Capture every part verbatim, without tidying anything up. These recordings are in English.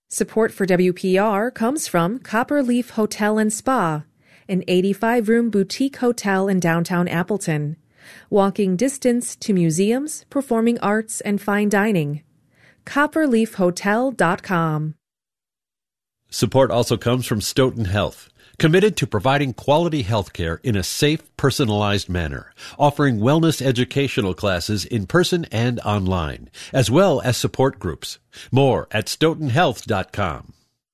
Support for W P R comes from Copperleaf Hotel and Spa, an eighty-five room boutique hotel in downtown Appleton. Walking distance to museums, performing arts, and fine dining. copperleaf hotel dot com. Support also comes from Stoughton Health, committed to providing quality health care in a safe, personalized manner, offering wellness educational classes in person and online, as well as support groups. More at stoughton health dot com.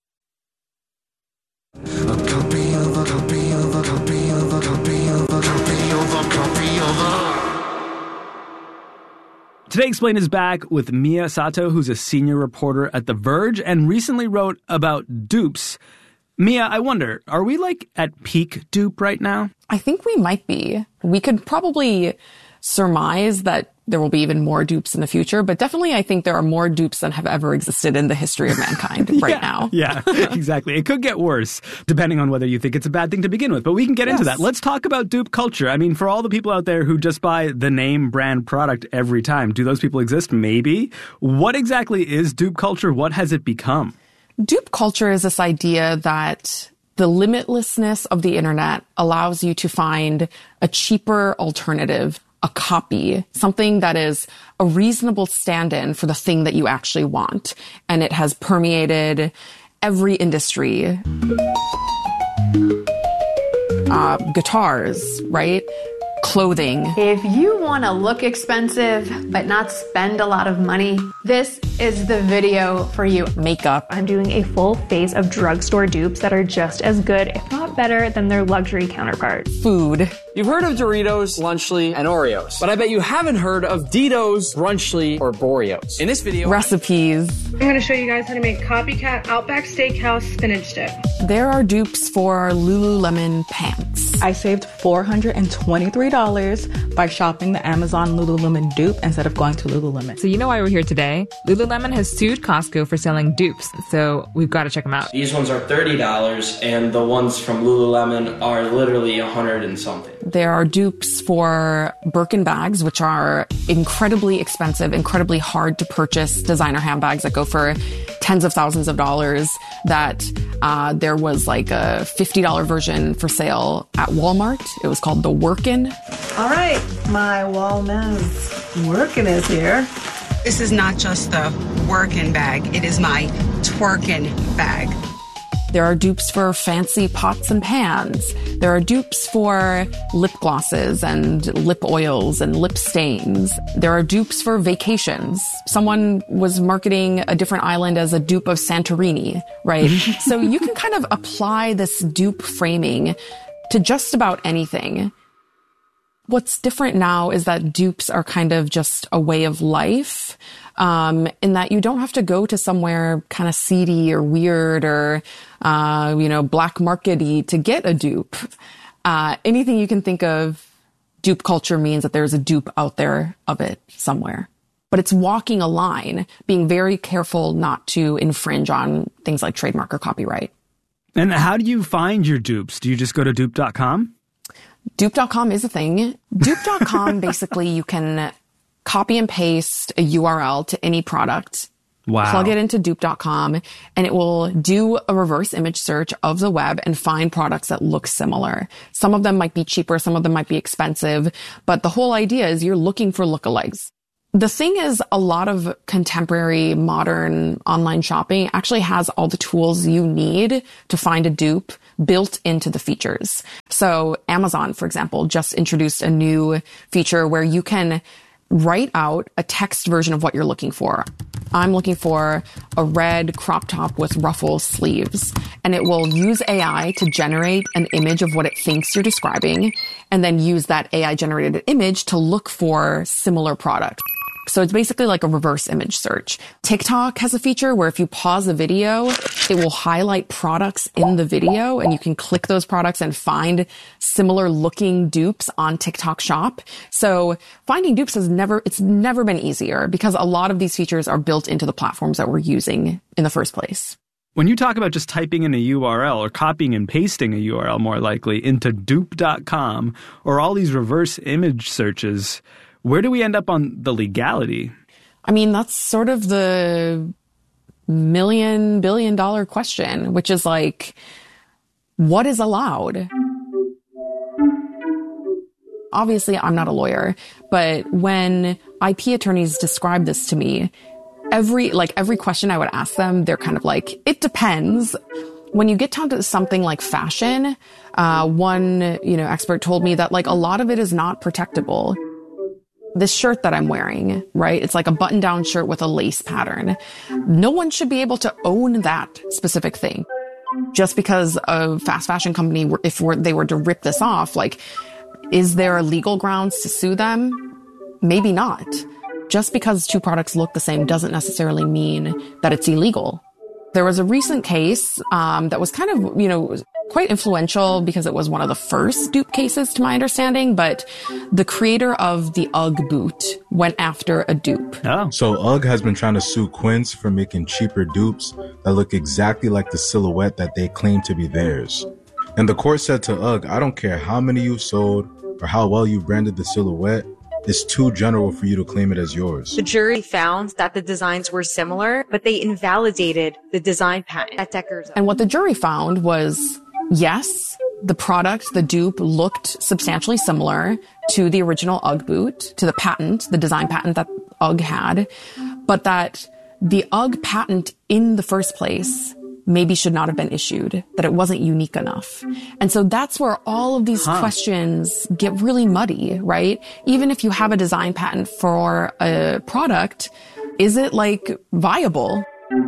A copy of a copy of a copy of a copy of a copy of a copy of a... Today Explained is back with Mia Sato, who's a senior reporter at The Verge and recently wrote about dupes. Mia, I wonder, are we like at peak dupe right now? I think we might be. We could probably surmise that there will be even more dupes in the future, but definitely I think there are more dupes than have ever existed in the history of mankind right yeah, now. Yeah, exactly. It could get worse, depending on whether you think it's a bad thing to begin with. But we can get yes. into that. Let's talk about dupe culture. I mean, for all the people out there who just buy the name brand product every time, do those people exist? Maybe. What exactly is dupe culture? What has it become? Dupe culture is this idea that the limitlessness of the internet allows you to find a cheaper alternative, a copy, something that is a reasonable stand-in for the thing that you actually want. And it has permeated every industry. Uh, guitars, right? Clothing. If you want to look expensive but not spend a lot of money, this is the video for you. Makeup. I'm doing a full phase of drugstore dupes that are just as good, if not better, than their luxury counterparts. Food. You've heard of Doritos, Lunchly, and Oreos, but I bet you haven't heard of Ditos, Brunchly, or Boreos. In this video, recipes. I'm going to show you guys how to make copycat Outback Steakhouse spinach dip. There are dupes for Lululemon pants. I saved four hundred twenty-three dollars by shopping the Amazon Lululemon dupe instead of going to Lululemon. So you know why we're here today? Lululemon has sued Costco for selling dupes, so we've got to check them out. These ones are thirty dollars, and the ones from Lululemon are literally a hundred and something. There are dupes for Birkin bags, which are incredibly expensive, incredibly hard to purchase designer handbags that go for tens of thousands of dollars. That uh, there was like a fifty dollars version for sale at Walmart. It was called the Workin. All right, my Walmart Workin is here. This is not just the workin' bag. It is my twerkin' bag. There are dupes for fancy pots and pans. There are dupes for lip glosses and lip oils and lip stains. There are dupes for vacations. Someone was marketing a different island as a dupe of Santorini, right? So you can kind of apply this dupe framing to just about anything. What's different now is that dupes are kind of just a way of life, um, in that you don't have to go to somewhere kind of seedy or weird or, uh, you know, black market-y to get a dupe. Uh, anything you can think of, dupe culture means that there's a dupe out there of it somewhere. But it's walking a line, being very careful not to infringe on things like trademark or copyright. And how do you find your dupes? Do you just go to dupe dot com? dupe dot com is a thing. dupe dot com, basically, you can copy and paste a U R L to any product, wow. plug it into dupe dot com, and it will do a reverse image search of the web and find products that look similar. Some of them might be cheaper, some of them might be expensive, but the whole idea is you're looking for lookalikes. The thing is, a lot of contemporary modern online shopping actually has all the tools you need to find a dupe built into the features. So Amazon, for example, just introduced a new feature where you can write out a text version of what you're looking for. I'm looking for a red crop top with ruffle sleeves, and it will use A I to generate an image of what it thinks you're describing, and then use that A I generated image to look for similar products. So it's basically like a reverse image search. TikTok has a feature where if you pause a video, it will highlight products in the video and you can click those products and find similar looking dupes on TikTok Shop. So finding dupes has never, it's never been easier because a lot of these features are built into the platforms that we're using in the first place. When you talk about just typing in a U R L or copying and pasting a U R L more likely into dupe dot com or all these reverse image searches, where do we end up on the legality? I mean, that's sort of the million, billion dollar question, which is like, what is allowed? Obviously, I'm not a lawyer, but when I P attorneys describe this to me, every, like every question I would ask them, they're kind of like, it depends. When you get down to something like fashion, uh, one, you know, expert told me that like a lot of it is not protectable. This shirt that I'm wearing, right? It's like a button-down shirt with a lace pattern. No one should be able to own that specific thing. Just because a fast fashion company, if we're, they were to rip this off, like, is there legal grounds to sue them? Maybe not. Just because two products look the same doesn't necessarily mean that it's illegal. There was a recent case um, that was kind of, you know, quite influential because it was one of the first dupe cases to my understanding, but the creator of the UGG boot went after a dupe. Oh. So UGG has been trying to sue Quince for making cheaper dupes that look exactly like the silhouette that they claim to be theirs. And the court said to UGG, I don't care how many you've sold or how well you've branded the silhouette, it's too general for you to claim it as yours. The jury found that the designs were similar, but they invalidated the design patent at Deckers. And what the jury found was, yes, the product, the dupe, looked substantially similar to the original UGG boot, to the patent, the design patent that UGG had, but that the UGG patent in the first place maybe should not have been issued, that it wasn't unique enough. And so that's where all of these huh. questions get really muddy, right? Even if you have a design patent for a product, is it like viable?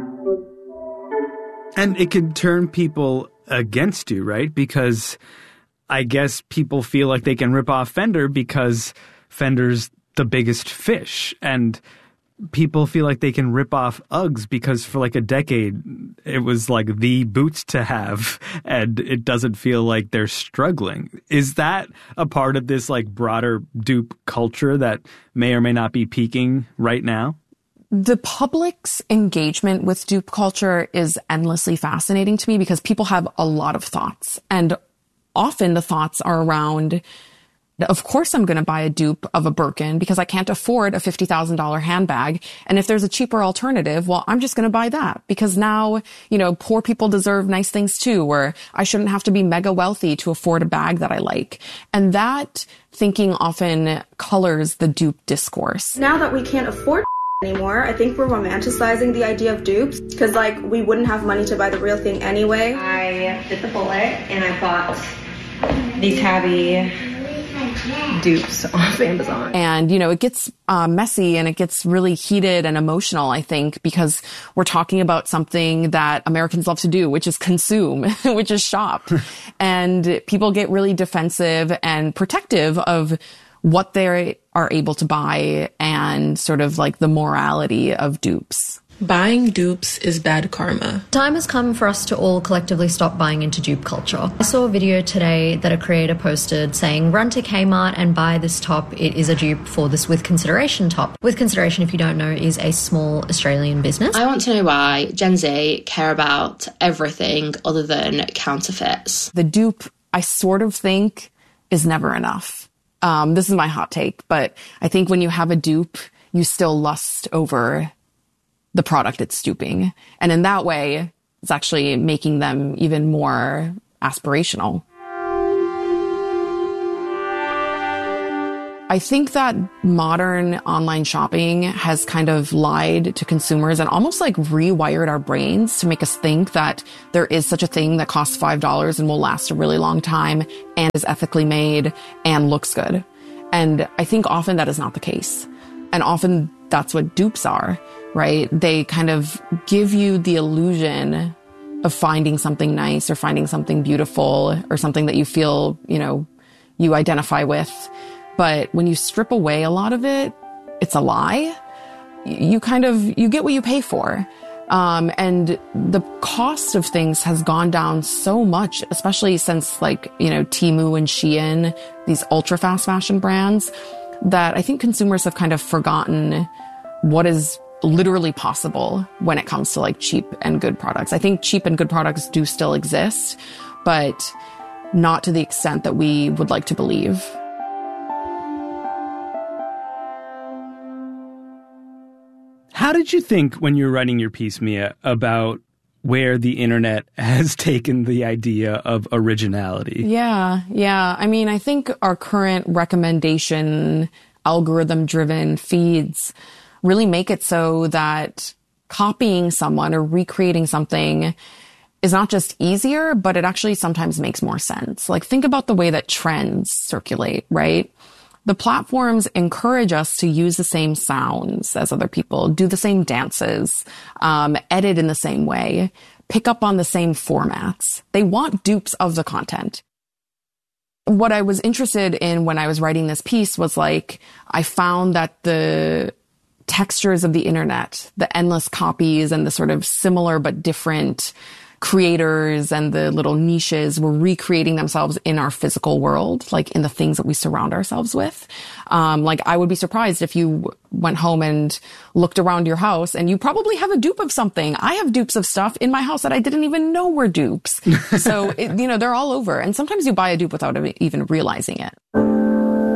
And it can turn people against you, right? Because I guess people feel like they can rip off Fender because Fender's the biggest fish. And people feel like they can rip off Uggs because for like a decade, it was like the boots to have, and it doesn't feel like they're struggling. Is that a part of this like broader dupe culture that may or may not be peaking right now? The public's engagement with dupe culture is endlessly fascinating to me because people have a lot of thoughts, and often the thoughts are around, of course I'm going to buy a dupe of a Birkin because I can't afford a fifty thousand dollars handbag. And if there's a cheaper alternative, well, I'm just going to buy that because now, you know, poor people deserve nice things too, where I shouldn't have to be mega wealthy to afford a bag that I like. And that thinking often colors the dupe discourse. Now that we can't afford anymore, I think we're romanticizing the idea of dupes because like we wouldn't have money to buy the real thing anyway. I bit the bullet and I bought these Tabby dupes off Amazon. And, you know, it gets uh, messy and it gets really heated and emotional, I think, because we're talking about something that Americans love to do, which is consume, which is shop. And people get really defensive and protective of what they are able to buy and sort of like the morality of dupes. Buying dupes is bad karma. Time has come for us to all collectively stop buying into dupe culture. I saw a video today that a creator posted saying, run to Kmart and buy this top. It is a dupe for this With Consideration top. With Consideration, if you don't know, is a small Australian business. I want to know why Gen Z care about everything other than counterfeits. The dupe, I sort of think, is never enough. Um, this is my hot take, but I think when you have a dupe, you still lust over the product it's duping. And in that way, it's actually making them even more aspirational. I think that modern online shopping has kind of lied to consumers and almost like rewired our brains to make us think that there is such a thing that costs five dollars and will last a really long time and is ethically made and looks good. And I think often that is not the case. And often that's what dupes are, right? They kind of give you the illusion of finding something nice or finding something beautiful or something that you feel, you know, you identify with. But when you strip away a lot of it, it's a lie. You kind of, you get what you pay for. Um, and the cost of things has gone down so much, especially since like, you know, Temu and Shein, these ultra fast fashion brands, that I think consumers have kind of forgotten what is literally possible when it comes to like cheap and good products. I think cheap and good products do still exist, but not to the extent that we would like to believe. How did you think when you were writing your piece, Mia, about where the internet has taken the idea of originality? Yeah, yeah. I mean, I think our current recommendation, algorithm-driven feeds really make it so that copying someone or recreating something is not just easier, but it actually sometimes makes more sense. Like, think about the way that trends circulate, right? The platforms encourage us to use the same sounds as other people, do the same dances, um, edit in the same way, pick up on the same formats. They want dupes of the content. What I was interested in when I was writing this piece was like, I found that the textures of the internet, the endless copies and the sort of similar but different creators and the little niches were recreating themselves in our physical world, like in the things that we surround ourselves with. Um, like I would be surprised if you went home and looked around your house and you probably have a dupe of something. I have dupes of stuff in my house that I didn't even know were dupes. So, it, you know, they're all over. And sometimes you buy a dupe without even realizing it.